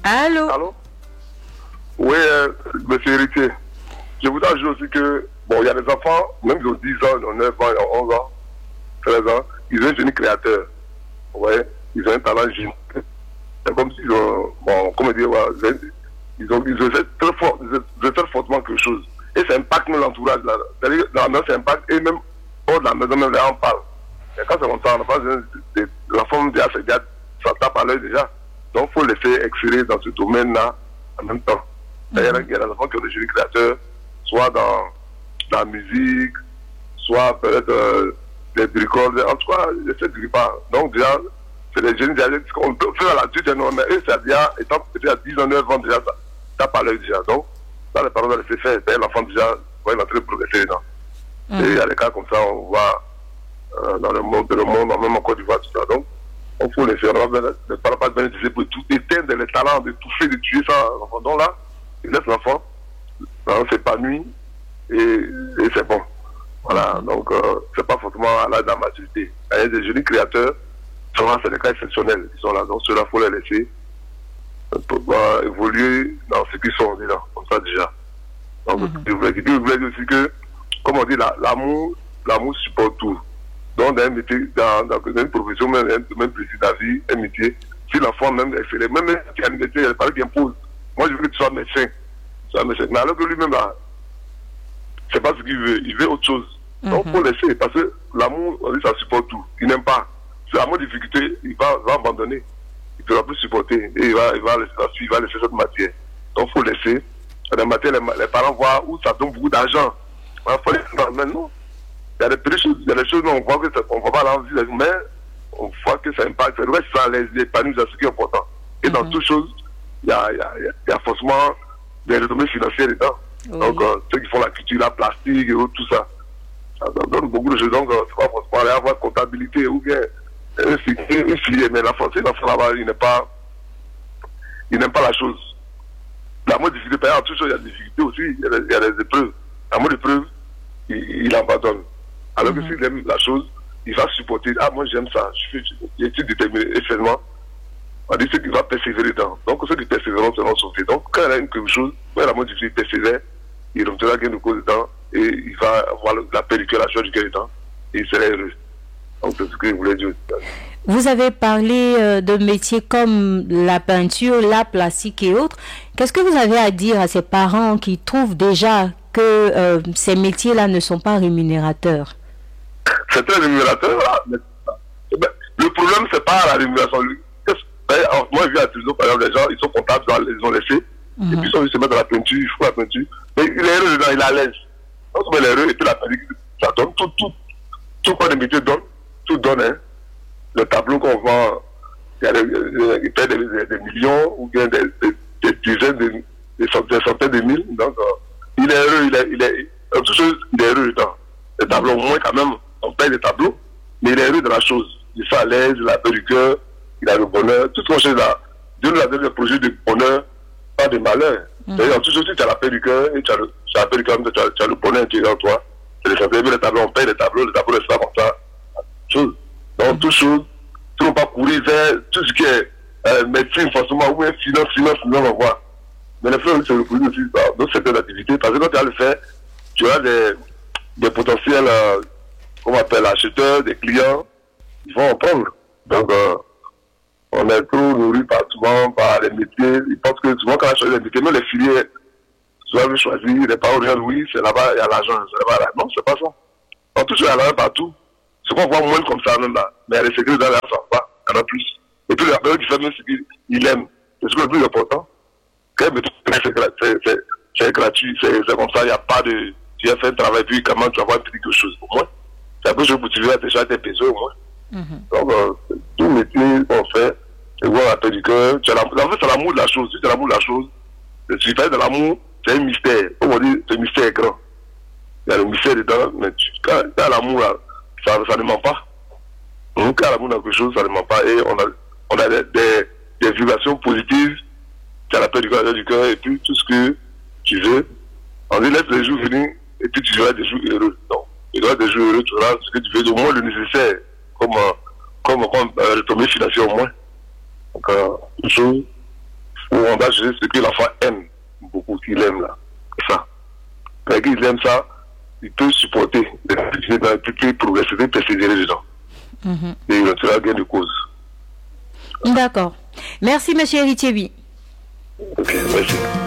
Allô? Allô? Oui, monsieur Héritier. Je voudrais ajouter aussi que, bon, il y a des enfants, même ils ont 10 ans, ils ont 9 ans, ils ont 11 ans, 13 ans, ils ont un génie créateur. Ouais, ils ont un talent génie. C'est comme s'ils ont, bon, comment dire, ouais, ils ont très fort, ils ont très fortement quelque chose. Et ça impacte même l'entourage, là. C'est-à-dire, dans la maison, ça impacte, et même hors de la maison, même là, on parle. Et quand c'est comme ça, on n'a pas besoin de l'enfant, déjà, ça tape à l'œil déjà. Donc, il faut laisser exceller dans ce domaine-là en même temps. C'est-à-dire qu'il y a des enfants qui ont des génies créateurs, soit dans la musique, soit peut-être des bricoles, en tout cas, je ne sais pas. Donc, déjà, c'est des génies, on peut faire à l'adulte, mais eux, c'est déjà, étant déjà 10 ans, 9 ans, déjà, ça tape à l'œil déjà. Donc, là, les parents doivent laisser faire, c'est l'enfant déjà, il va entrer progresser dedans. Et il y a des cas comme ça, on voit dans le monde, même en Côte d'Ivoire, tout ça. Donc, il faut laisser, on ne parle pas de bénéficier pour tout éteindre les talents, de toucher, de tuer ça. Donc là, il laisse l'enfant, s'épanouit et c'est bon. Voilà, donc c'est pas forcément à l'âge de la maturité. Il y a des génies créateurs, souvent c'est des cas exceptionnels qui sont là, donc ceux-là, il faut les laisser pour évoluer dans ce qu'ils sont déjà, comme ça déjà. Donc, je voulais dire aussi que, comme on dit, l'amour supporte tout. Donc, dans un métier, dans une profession, même précis de la vie, un métier, si l'enfant même excellait, même si il y a un métier, il y a pas qui impose. Moi, je veux que tu sois médecin. Mais alors que lui-même, là, c'est pas ce qu'il veut. Il veut autre chose. Donc, il faut laisser. Parce que l'amour, on dit, ça supporte tout. Il n'aime pas. Si l'amour difficulté, il va abandonner. Il ne pourra plus supporter. Et il va laisser cette matière. Donc, il faut laisser. Dans la matière, les parents voient où ça donne beaucoup d'argent. Il faut laisser. Maintenant, il y a des petites choses, on voit que on ne voit pas l'envie, mais on voit que ça impacte. C'est vrai que ça les épanouit, c'est ce qui est important. Et dans toutes choses, il y a forcément des retombées financières dedans. Oui. Donc, ceux qui font la culture, la plastique et tout ça, ça donne beaucoup de choses. Donc, c'est pas forcément aller avoir comptabilité ou bien une fille, mais l'enfant là-bas, il n'aime pas la chose. La mode difficulté, par exemple, toujours, il y a des difficultés aussi, il y a des épreuves. La mode épreuve, il abandonne. Alors que s'il aime la chose, il va supporter. Ah, moi j'aime ça, j'ai été déterminé. Et finalement, on dit qu'il va persévérer dedans. Donc, ceux qui persévèrent seront sauvés. Donc, quand il a quelque chose, quand il a moins difficile, il persévère, il obtiendra gain de cause dedans, et il va avoir la pellicule, la joie du cœur dedans, et il sera heureux. Donc, c'est ce que je voulais dire. Vous avez parlé de métiers comme la peinture, la plastique et autres. Qu'est-ce que vous avez à dire à ces parents qui trouvent déjà que ces métiers-là ne sont pas rémunérateurs? C'est très rémunérateur, là. Le problème, c'est pas la rémunération. Moi, je vis à Toulouse, par exemple, les gens, ils sont comptables, ils ont laissé. Et puis, ils sont juste se mettre dans la peinture, ils font la peinture. Mais il est heureux dedans, il est à l'aise. Donc, il est heureux, et puis la peinture, ça donne tout quoi les métiers donnent, tout donne, hein. Le tableau qu'on vend, il paie des millions, ou bien des dizaines, des centaines de mille. Donc, il est heureux, il est heureux dedans. Les tableaux, au moins, quand même, on paye des tableaux, mais il est heureux de la chose. Il est à l'aise, il a peur du cœur, il a le bonheur. Toutes ces choses-là, Dieu nous a donné le projet de bonheur, pas de malheur. C'est-à-dire, tout ceci, tu as la paix du cœur, et tu as la paix du cœur, tu as le bonheur intérieur en toi. C'est les tableaux, on paye les tableaux restent là comme ça. Chose. Donc, toutes choses, tout ne pas courir vers tout ce qui est médecine, forcément, ou bien finance, on voit. Mais les fleurs, c'est le produit aussi dans d'autres secteurs d'activité. Parce que quand tu vas le faire, tu as des potentiels, qu'on appelle acheteurs, des clients, ils vont en prendre. Donc, on est trop nourri souvent par les métiers. Ils pensent que souvent, quand on a choisi les métiers, même les filières, souvent, on choisir, les parents regardent, oui, c'est là-bas, il y a l'argent, c'est là-bas, là. Non, c'est pas ça. On touche à l'argent partout. Ce qu'on voit moins comme ça, même là. Mais il y a des secrets dans l'argent, il y en a plus. Et puis, la période qui fait même ce qu'il aime. C'est ce qui est le plus important. Quand même, c'est gratuit, c'est comme ça, il n'y a pas de. Tu as fait un travail, puis comment tu vas avoir quelque chose au moins. C'est un peu ce que tu veux déjà tes pesos au moins. Donc, tout métier qu'on fait, c'est voir la paix du cœur. En fait, c'est l'amour de la chose. Si c'est l'amour de la chose, tu fais de l'amour, c'est un mystère. Comme on dit, c'est un mystère grand. Il y a le mystère dedans, mais quand tu as l'amour, ça ne ment pas. Donc, quand l'amour dans quelque chose, ça ne ment pas. Et on a des vibrations positives. Tu as la paix du cœur, et puis tout ce que tu veux. On dit, laisse les jours venir, et puis tu auras des jours heureux. Donc, tu auras des jours heureux, tu auras ce que tu veux, au moins le nécessaire, comme le premier financier au moins. Donc, toujours, où on va chercher ce que l'enfant aime beaucoup, qu'il aime là. Ça. Quand il aime ça, il peut supporter, il peut progresser, il peut persévérer dedans. Et il sera gain de cause. D'accord. Merci, monsieur Héritier. Ok, merci.